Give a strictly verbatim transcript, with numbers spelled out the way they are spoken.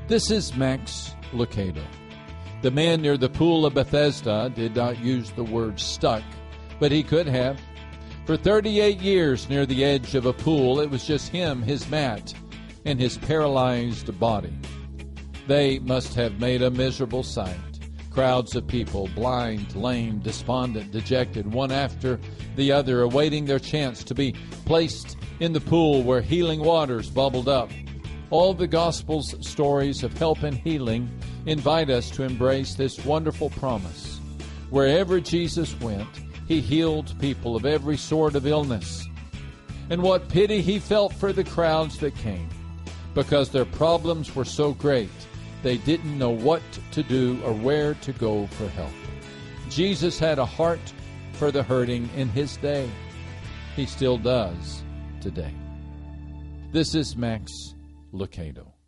This is Max Lucado. The man near the pool of Bethesda did not use the word stuck, but he could have. For thirty-eight years near the edge of a pool, it was just him, his mat, and his paralyzed body. They must have made a miserable sight. Crowds of people, blind, lame, despondent, dejected, one after the other, awaiting their chance to be placed in the pool where healing waters bubbled up. All the Gospel's stories of help and healing invite us to embrace this wonderful promise. Wherever Jesus went, he healed people of every sort of illness. And what pity he felt for the crowds that came, because their problems were so great, they didn't know what to do or where to go for help. Jesus had a heart for the hurting in his day. He still does today. This is Max Lucado.